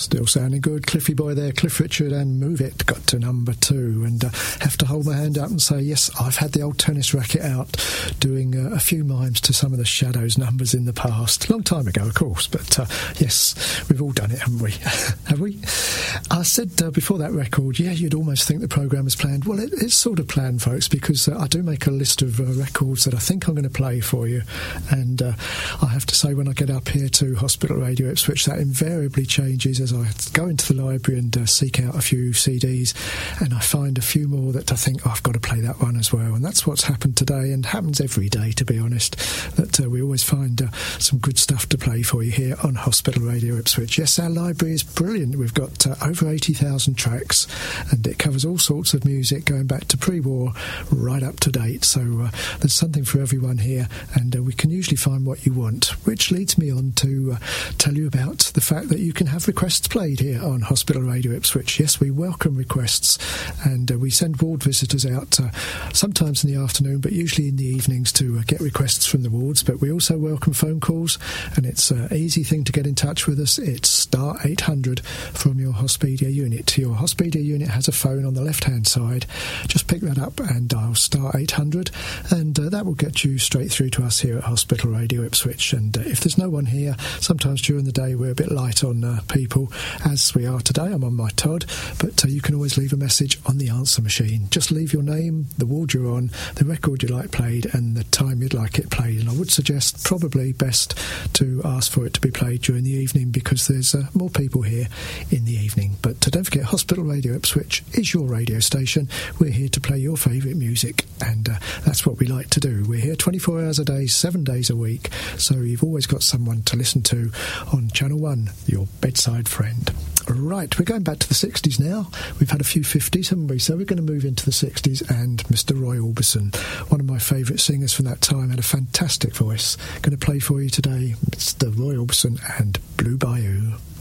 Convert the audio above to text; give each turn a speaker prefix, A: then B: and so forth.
A: Still sounding good. Cliffy Boy there, Cliff Richard, and Move It got to number 2. And have to hold my hand up and say, yes, I've had the old tennis racket out doing a few mimes to some of the Shadows numbers in the past. Long time ago, of course, but yes, we've all done it, haven't we? Have we? I said before that record, yeah, you'd almost think the programme is planned. Well, it's sort of planned, folks, because I do make a list of records that I think I'm going to play for you. And I have to say, when I get up here to Hospital Radio Ipswich, that invariably changes as I go into the library and seek out a few CDs, and I find a few more that I think, oh, I've got to play that one as well. And that's what's happened today, and happens every day, to be honest, that we always find some good stuff to play for you here on Hospital Radio Ipswich. Yes, our library is brilliant. We've got over 80,000 tracks, and it covers all sorts of music going back to pre-war right up to date. So there's something for everyone here, and we can usually find what you want, which leads me on to tell you about the fact that you can have requests played here on Hospital Radio Ipswich. Yes, we welcome requests, and we send ward visitors out sometimes in the afternoon, but usually in the evenings to get requests from the wards. But we also welcome phone calls, and it's an easy thing to get in touch with us. It's star 800 from your Hospedia unit. Your Hospedia unit has a phone on the left-hand side. Just pick that up and dial star 800, and that will get you straight through to us here at Hospital Radio Ipswich. And if there's no one here, sometimes during the day we're a bit light on people, as we are today. I'm on my Todd, but you can always leave a message on the answer machine. Just leave your name, the ward you're on, the record you like played, and the time you'd like it played. And I would suggest probably best to ask for it to be played during the evening, because there's more people here in the evening. But don't forget, Hospital Radio Ipswich is your radio station. We're here to play your favourite music, and that's what we like to do. We're here 24 hours a day, 7 days a week, so you've always got someone to listen to on Channel 1, your bedside friend. Right, we're going back to the 60s now. We've had a few 50s, haven't we? So we're going to move into the 60s, and Mr. Roy Orbison, one of my favourite singers from that time, had a fantastic voice. Going to play for you today, Mr. Roy Orbison and Blue Bayou.